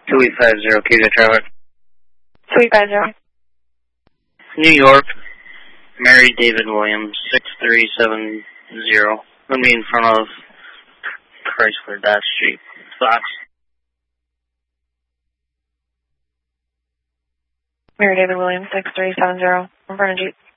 2850, Cuba traffic. 2850. New York, Mary David Williams, 6370. Let me in front of Chrysler Dodge Street. Fox. Mary David Williams, 6370. In front of Jeep.